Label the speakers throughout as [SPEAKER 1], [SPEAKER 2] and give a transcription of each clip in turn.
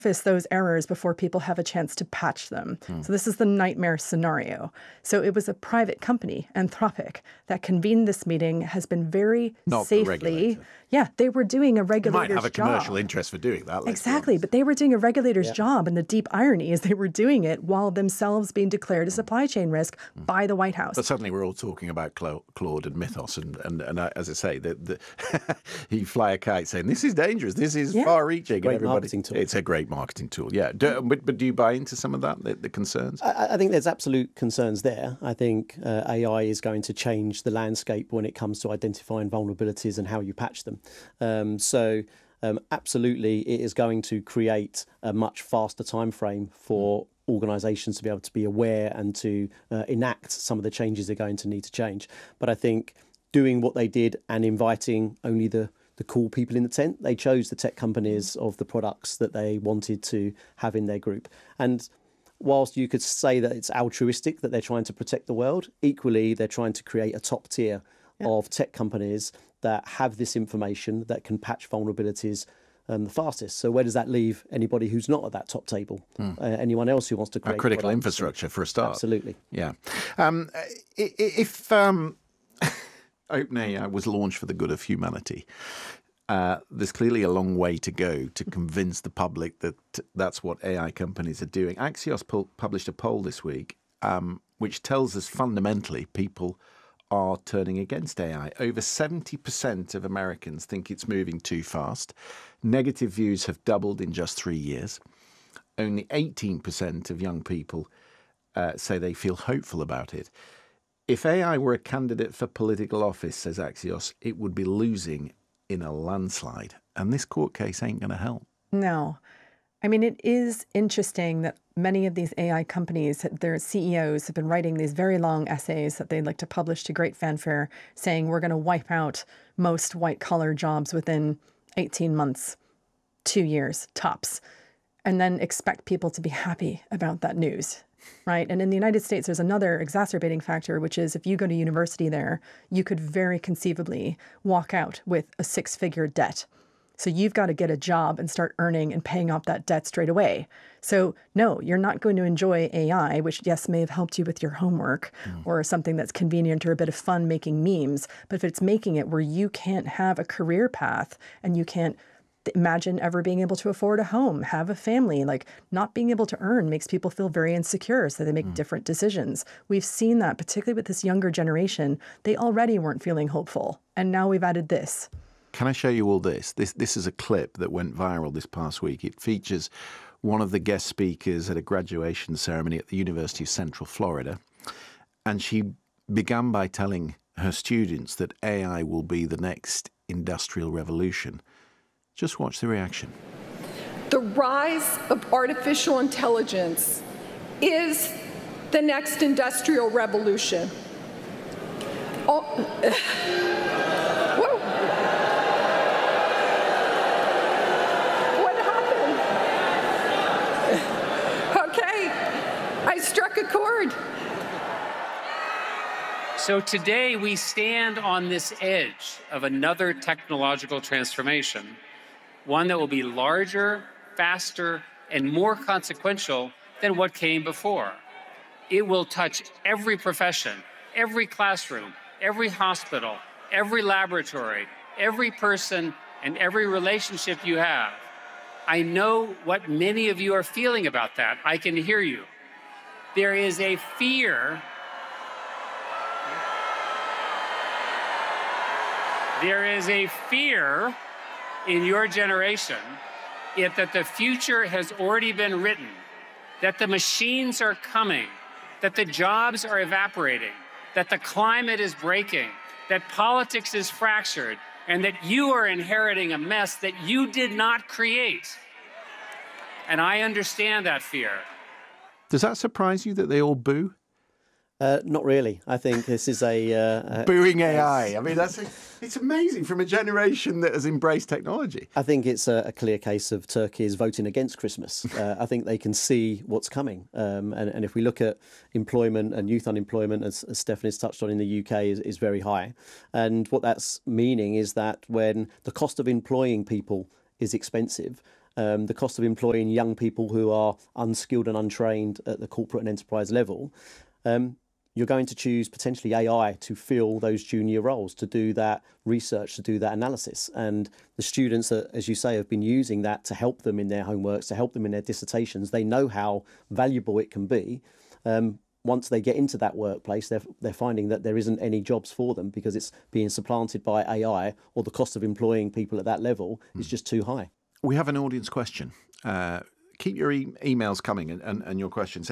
[SPEAKER 1] surface those errors before people have a chance to patch them. So this is the nightmare scenario. So it was a private company, Anthropic, that convened this meeting, has been very
[SPEAKER 2] Not the
[SPEAKER 1] safely.
[SPEAKER 2] regulator.
[SPEAKER 1] Yeah, they were doing a
[SPEAKER 2] You
[SPEAKER 1] regulator's
[SPEAKER 2] might have a commercial
[SPEAKER 1] job.
[SPEAKER 2] interest for doing that. Let's be
[SPEAKER 1] Exactly,
[SPEAKER 2] honest.
[SPEAKER 1] but they were doing a regulator's job, and the deep irony is they were doing it while themselves being declared a supply chain risk by the White House.
[SPEAKER 2] But suddenly we're all talking about Claude and Mythos, and as I say, you fly a kite saying this is dangerous, this is far-reaching.
[SPEAKER 3] Great marketing tool.
[SPEAKER 2] It's a great marketing tool, yeah. But do you buy into some of that, the concerns?
[SPEAKER 3] I think there's absolute concerns there. I think AI is going to change the landscape when it comes to identifying vulnerabilities and how you patch them. Absolutely, it is going to create a much faster time frame for organisations to be able to be aware and to enact some of the changes they're going to need to change. But I think doing what they did and inviting only the cool people in the tent, they chose the tech companies of the products that they wanted to have in their group. And whilst you could say that it's altruistic that they're trying to protect the world, equally they're trying to create a top tier of tech companies that have this information that can patch vulnerabilities the fastest. So where does that leave anybody who's not at that top table? Anyone else who wants to create
[SPEAKER 2] critical
[SPEAKER 3] products?
[SPEAKER 2] infrastructure for a start.
[SPEAKER 3] Absolutely.
[SPEAKER 2] Yeah. If OpenAI was launched for the good of humanity, there's clearly a long way to go to convince the public that that's what AI companies are doing. Axios published a poll this week which tells us fundamentally people are turning against AI. Over 70% of Americans think it's moving too fast. Negative views have doubled in just 3 years. Only 18% of young people say they feel hopeful about it. If AI were a candidate for political office, says Axios, it would be losing in a landslide. And this court case ain't going to help.
[SPEAKER 1] No. I mean, it is interesting that many of these AI companies, their CEOs have been writing these very long essays that they'd like to publish to great fanfare, saying we're going to wipe out most white-collar jobs within 18 months, 2 years, tops, and then expect people to be happy about that news, right? And in the United States, there's another exacerbating factor, which is if you go to university there, you could very conceivably walk out with a six-figure debt. So you've got to get a job and start earning and paying off that debt straight away. So no, you're not going to enjoy AI, which yes, may have helped you with your homework or something that's convenient or a bit of fun making memes. But if it's making it where you can't have a career path and you can't imagine ever being able to afford a home, have a family, like not being able to earn makes people feel very insecure. So they make different decisions. We've seen that, particularly with this younger generation. They already weren't feeling hopeful. And now we've added this.
[SPEAKER 2] Can I show you all this? This is a clip that went viral this past week. It features one of the guest speakers at a graduation ceremony at the University of Central Florida. And she began by telling her students that AI will be the next industrial revolution. Just watch the reaction.
[SPEAKER 4] The rise of artificial intelligence is the next industrial revolution. I struck a chord.
[SPEAKER 5] So today we stand on this edge of another technological transformation, one that will be larger, faster, and more consequential than what came before. It will touch every profession, every classroom, every hospital, every laboratory, every person, and every relationship you have. I know what many of you are feeling about that. I can hear you. There is a fear. There is a fear in your generation that the future has already been written, that the machines are coming, that the jobs are evaporating, that the climate is breaking, that politics is fractured, and that you are inheriting a mess that you did not create. And I understand that fear.
[SPEAKER 2] Does that surprise you that they all boo?
[SPEAKER 3] Not really. I think this is a...
[SPEAKER 2] Booing AI. I mean, it's amazing from a generation that has embraced technology.
[SPEAKER 3] I think it's a clear case of Turkey is voting against Christmas. I think they can see what's coming. And if we look at employment and youth unemployment, as Stephanie's touched on in the UK, is very high. And what that's meaning is that when the cost of employing people is expensive, the cost of employing young people who are unskilled and untrained at the corporate and enterprise level, you're going to choose potentially AI to fill those junior roles, to do that research, to do that analysis. And the students that, as you say, have been using that to help them in their homeworks, to help them in their dissertations, they know how valuable it can be. Once they get into that workplace, they're finding that there isn't any jobs for them because it's being supplanted by AI, or the cost of employing people at that level is just too high. We
[SPEAKER 2] have an audience question. Keep your emails coming and your questions.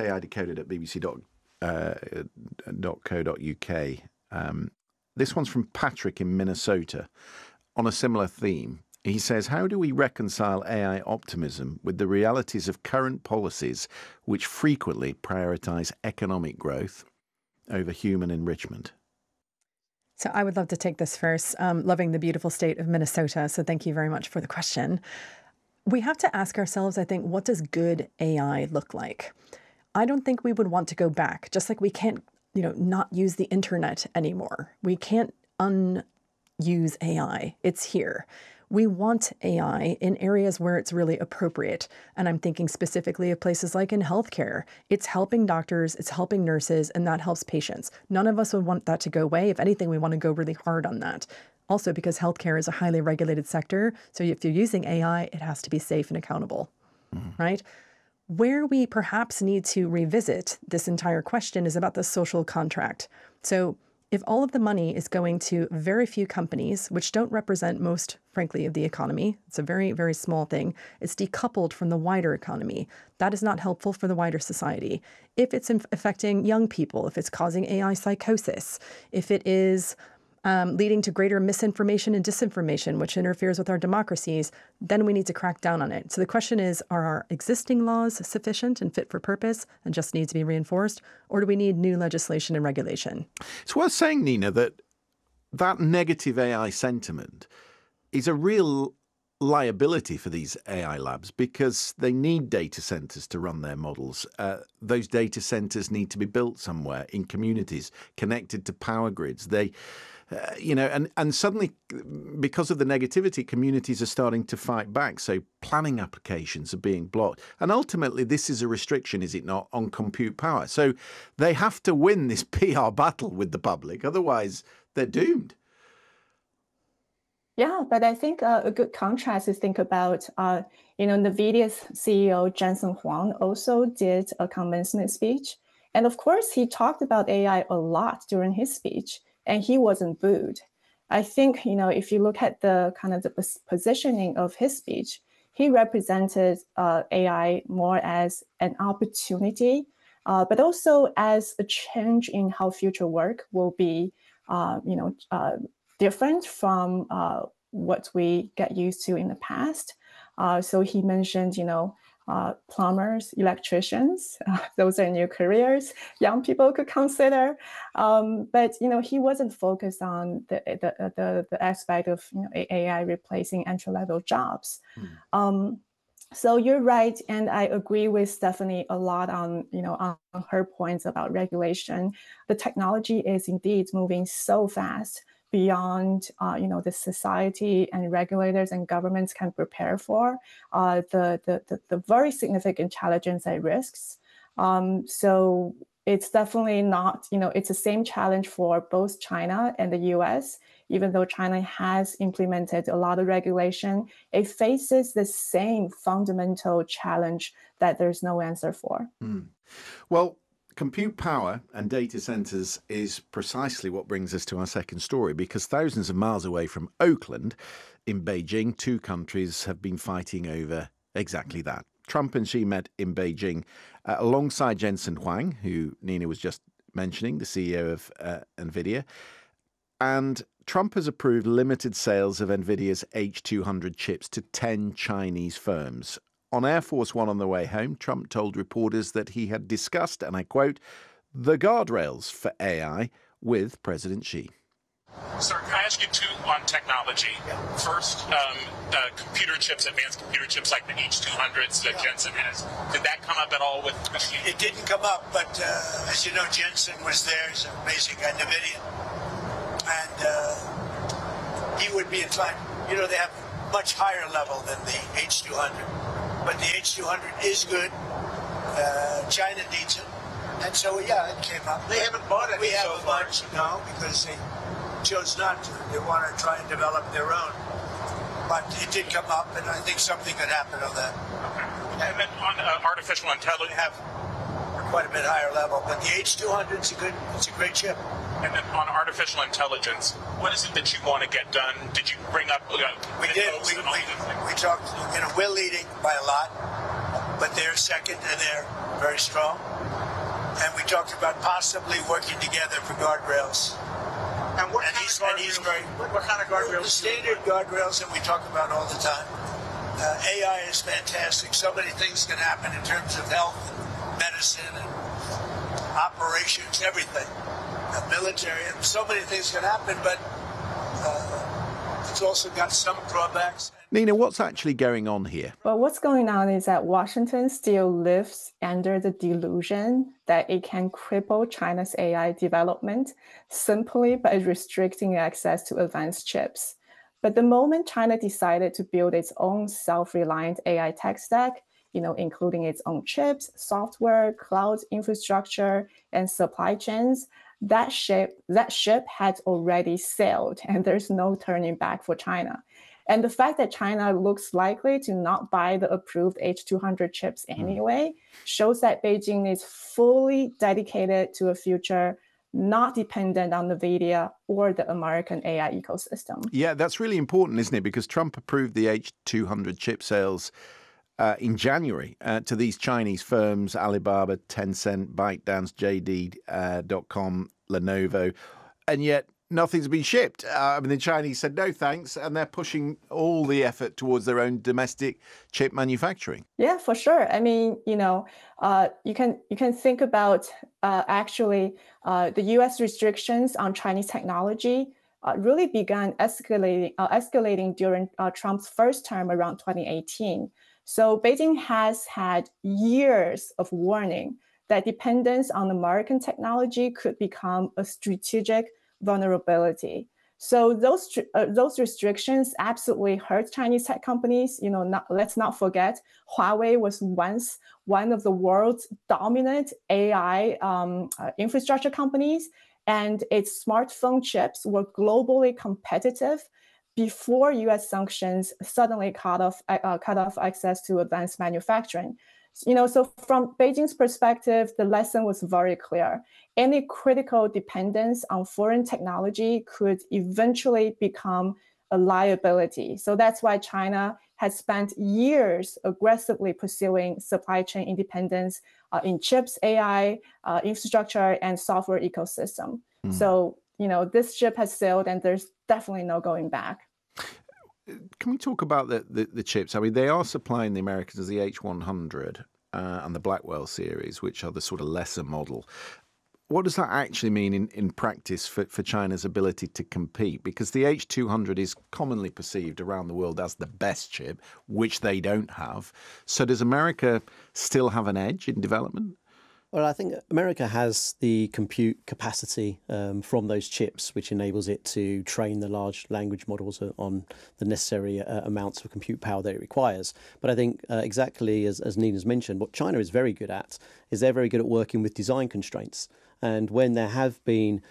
[SPEAKER 2] AI-decoded@bbc.co.uk. This one's from Patrick in Minnesota on a similar theme. He says, how do we reconcile AI optimism with the realities of current policies which frequently prioritize economic growth over human enrichment?
[SPEAKER 1] So I would love to take this first. Loving the beautiful state of Minnesota. So thank you very much for the question. We have to ask ourselves, I think, what does good AI look like? I don't think we would want to go back, just like we can't, not use the internet anymore. We can't unuse AI. It's here. We want AI in areas where it's really appropriate. And I'm thinking specifically of places like in healthcare. It's helping doctors, it's helping nurses, and that helps patients. None of us would want that to go away. If anything, we want to go really hard on that. Also, because healthcare is a highly regulated sector. So if you're using AI, it has to be safe and accountable, right? Where we perhaps need to revisit this entire question is about the social contract. So if all of the money is going to very few companies, which don't represent most, frankly, of the economy, it's a very, very small thing, it's decoupled from the wider economy. That is not helpful for the wider society. If it's affecting young people, if it's causing AI psychosis, if it is leading to greater misinformation and disinformation, which interferes with our democracies, then we need to crack down on it. So the question is, are our existing laws sufficient and fit for purpose and just need to be reinforced, or do we need new legislation and regulation?
[SPEAKER 2] It's worth saying, Nina, that negative AI sentiment is a real liability for these AI labs because they need data centers to run their models. Those data centers need to be built somewhere in communities connected to power grids. And suddenly, because of the negativity, communities are starting to fight back. So planning applications are being blocked. And ultimately, this is a restriction, is it not, on compute power. So they have to win this PR battle with the public. Otherwise, they're doomed.
[SPEAKER 6] Yeah, but I think a good contrast is think about, NVIDIA's CEO, Jensen Huang, also did a commencement speech. And of course, he talked about AI a lot during his speech, and he wasn't booed. I think, if you look at the kind of the positioning of his speech, he represented AI more as an opportunity, but also as a change in how future work will be, different from what we get used to in the past. So he mentioned, plumbers, electricians, those are new careers young people could consider. But, he wasn't focused on the aspect of AI replacing entry-level jobs. So you're right, and I agree with Stephanie a lot on her points about regulation. The technology is indeed moving so fast beyond the society and regulators and governments can prepare for, the very significant challenges and risks. So it's definitely not, it's the same challenge for both China and the US. Even though China has implemented a lot of regulation, it faces the same fundamental challenge that there's no answer for.
[SPEAKER 2] Well, compute power and data centers is precisely what brings us to our second story, because thousands of miles away from Oakland in Beijing, two countries have been fighting over exactly that. Trump and Xi met in Beijing alongside Jensen Huang, who Nina was just mentioning, the CEO of NVIDIA. And Trump has approved limited sales of NVIDIA's H200 chips to 10 Chinese firms. On Air Force One on the way home, Trump told reporters that he had discussed, and I quote, the guardrails for AI with President Xi.
[SPEAKER 7] Sir, can I ask you two on technology? First, computer chips, advanced computer chips like the H200s that Jensen has. Did that come up at all with Xi?
[SPEAKER 8] It didn't come up, but as you know, Jensen was there. He's an amazing guy, NVIDIA. And he would be inclined. They have much higher level than the H200. but the H200 is good. China needs it. And so, yeah, it came up.
[SPEAKER 7] They haven't bought it.
[SPEAKER 8] We haven't bought it, no, because they chose not to. They want to try and develop their own. But it did come up, and I think something could happen on that.
[SPEAKER 7] Okay. And then on artificial intelligence,
[SPEAKER 8] have quite a bit higher level, but the H200 it's a great chip.
[SPEAKER 7] And then on artificial intelligence, what is it that you want to get done? Did you bring up?
[SPEAKER 8] We did. We talked. We're leading by a lot, but they're second, and they're very strong. And we talked about possibly working together for guardrails.
[SPEAKER 7] And he's
[SPEAKER 8] very.
[SPEAKER 7] What kind of guardrails?
[SPEAKER 8] The standard guardrails that we talk about all the time. AI is fantastic. So many things can happen in terms of health, and medicine, and operations, everything. Military, and so many things can happen, but it's also got some drawbacks.
[SPEAKER 2] Nina, what's actually going on here?
[SPEAKER 6] Well, what's going on is that Washington still lives under the delusion that it can cripple China's AI development simply by restricting access to advanced chips. But the moment China decided to build its own self-reliant AI tech stack, including its own chips, software, cloud infrastructure, and supply chains, that ship had already sailed, and there's no turning back for China. And the fact that China looks likely to not buy the approved H200 chips anyway shows that Beijing is fully dedicated to a future not dependent on NVIDIA or the American AI ecosystem.
[SPEAKER 2] Yeah, that's really important, isn't it? Because Trump approved the H200 chip sales in January to these Chinese firms, Alibaba, Tencent, ByteDance, JD.com, Lenovo, and yet nothing's been shipped. The Chinese said no thanks, and they're pushing all the effort towards their own domestic chip manufacturing.
[SPEAKER 6] Yeah, for sure. You can think about the U.S. restrictions on Chinese technology really began escalating during Trump's first term around 2018. So Beijing has had years of warning that dependence on American technology could become a strategic vulnerability. So those restrictions absolutely hurt Chinese tech companies. Let's not forget, Huawei was once one of the world's dominant AI infrastructure companies, and its smartphone chips were globally competitive before U.S. sanctions suddenly cut off access to advanced manufacturing. So from Beijing's perspective, the lesson was very clear. Any critical dependence on foreign technology could eventually become a liability. So that's why China has spent years aggressively pursuing supply chain independence in chips, AI, infrastructure, and software ecosystem. So, this ship has sailed, and there's definitely no going back.
[SPEAKER 2] Can we talk about the chips? They are supplying the Americans the H100 and the Blackwell series, which are the sort of lesser model. What does that actually mean in practice for China's ability to compete? Because the H200 is commonly perceived around the world as the best chip, which they don't have. So does America still have an edge in development?
[SPEAKER 3] Well, I think America has the compute capacity from those chips, which enables it to train the large language models on the necessary amounts of compute power that it requires. But I think exactly as Nina's mentioned, what China is very good at is they're very good at working with design constraints. And when there have been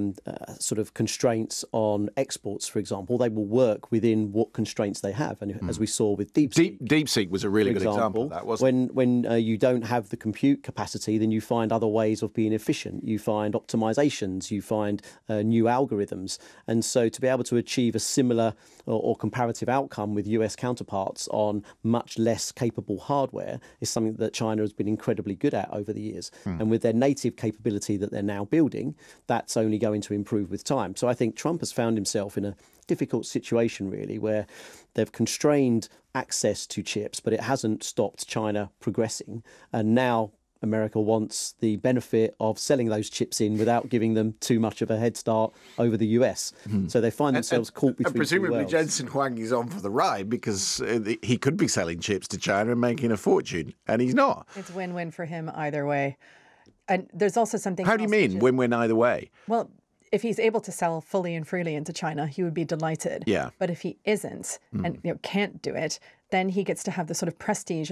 [SPEAKER 3] sort of constraints on exports, for example, they will work within what constraints they have. And as we saw with DeepSeek.
[SPEAKER 2] DeepSeek was a really good example of that, wasn't it?
[SPEAKER 3] When you don't have the compute capacity, then you find other ways of being efficient. You find optimizations, you find new algorithms. And so to be able to achieve a similar or comparative outcome with US counterparts on much less capable hardware is something that China has been incredibly good at over the years. And with their native capability that they're now building, that's only going to improve with time. So I think Trump has found himself in a difficult situation, really, where they've constrained access to chips, but it hasn't stopped China progressing. And now America wants the benefit of selling those chips in without giving them too much of a head start over the US. So they find themselves caught between
[SPEAKER 2] presumably
[SPEAKER 3] two worlds.
[SPEAKER 2] Jensen Huang is on for the ride because he could be selling chips to China and making a fortune, and he's not.
[SPEAKER 1] It's win-win for him either way. And there's also something.
[SPEAKER 2] How do you mean win-win either way?
[SPEAKER 1] Well, if he's able to sell fully and freely into China, he would be delighted.
[SPEAKER 2] Yeah.
[SPEAKER 1] But if he isn't and can't do it, then he gets to have the sort of prestige